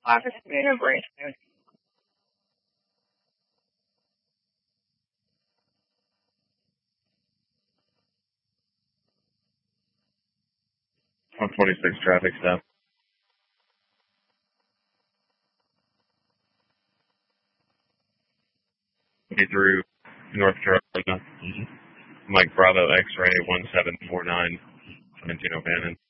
office commuter break. 126 traffic stop. Be through North Carolina. Mike Bravo X-ray 1749, Valentino Bannon.